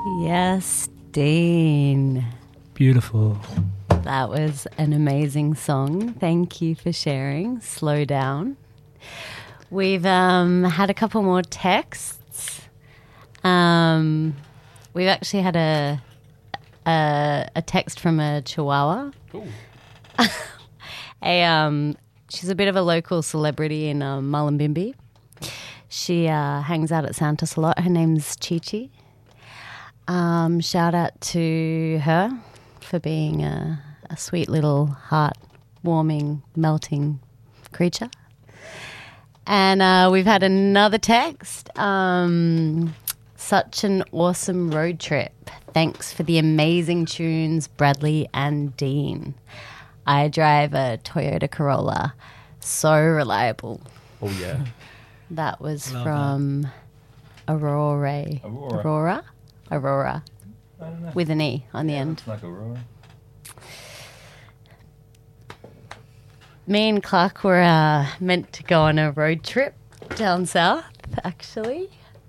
Yes, Dean. Beautiful. That was an amazing song. Thank you for sharing. Slow Down. We've had a couple more texts. We've actually had a text from a Chihuahua. She's a bit of a local celebrity in Mullumbimby. She hangs out at Santos a lot. Her name's Chi-Chi. Shout out to her for being a sweet little heart-warming, melting creature. And we've had another text. Such an awesome road trip. Thanks for the amazing tunes, Bradley and Dean. I drive a Toyota Corolla. So reliable. Oh, yeah. That was from Aurora. Aurora. I don't know. With an E on the end. Like Aurora. Me and Clark were meant to go on a road trip down south, actually.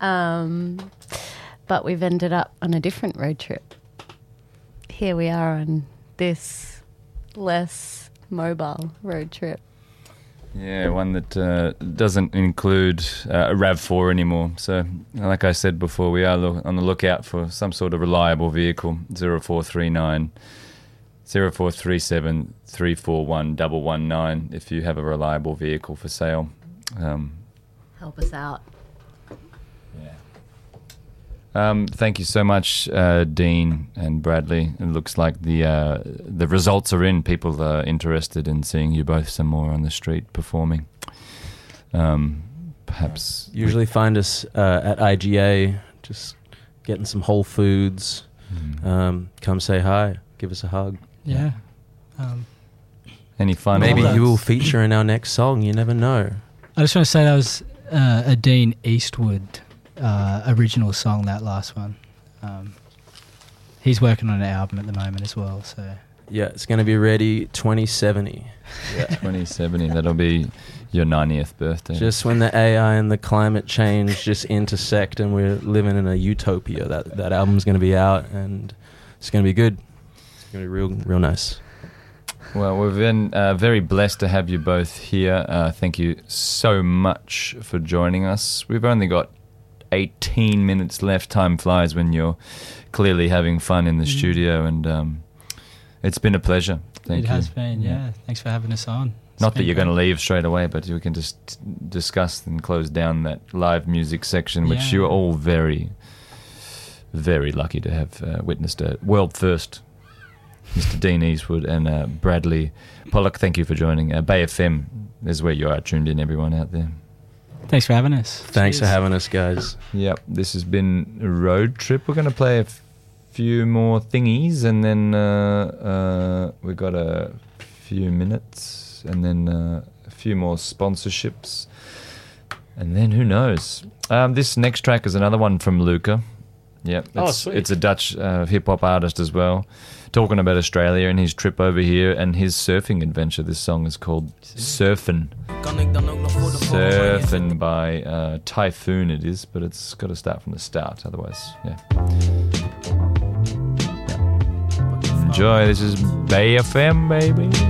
But we've ended up on a different road trip. Here we are on this less mobile road trip. Yeah, one that doesn't include a RAV4 anymore. So, like I said before, we are on the lookout for some sort of reliable vehicle. 0439 0437 341 119 if you have a reliable vehicle for sale. Help us out. Thank you so much, Dean and Bradley. It looks like the results are in. People are interested in seeing you both some more on the street performing. Perhaps usually find us at IGA, just getting some Whole Foods. Come say hi, give us a hug. Yeah. Any fun? Maybe you will feature in our next song. You never know. I just want to say that was a Dean Eastwood original song, that last one. He's working on an album at the moment as well, so yeah, it's going to be ready 2070. Yeah, 2070. That'll be your 90th birthday. Just when the AI and the climate change just intersect and we're living in a utopia, that album's going to be out and it's going to be good. It's going to be real nice. Well, we've been very blessed to have you both here. Thank you so much for joining us. We've only got 18 minutes left. Time flies when you're clearly having fun in the studio, and it's been a pleasure. Thank you. It has been, yeah. Thanks for having us on. Not that you're going to leave straight away, but we can just discuss and close down that live music section, which you're all very, very lucky to have witnessed a world first. Mr. Dean Eastwood and Bradley Pollock, thank you for joining. Bay FM is where you are tuned in, everyone out there. Thanks for having us. Thanks for having us, guys. Yep, this has been a road trip. We're going to play a few more thingies, and then we've got a few minutes, and then a few more sponsorships, and then who knows. This next track is another one from Luca. Yep, it's a Dutch hip-hop artist as well, talking about Australia and his trip over here and his surfing adventure. This song is called Surfin'. Surfin' by Typhoon it is, but it's got to start from the start, otherwise, yeah. Enjoy, this is Bay FM, baby.